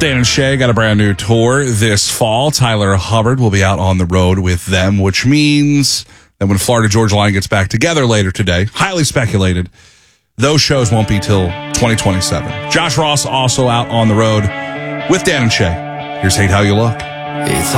Dan and Shay got a brand new tour this fall. Tyler Hubbard will be out on the road with them, which means that when Florida Georgia Line gets back together later today, highly speculated, those shows won't be till 2027. Josh Ross also out on the road with Dan and Shay. Here's Hate How You Look.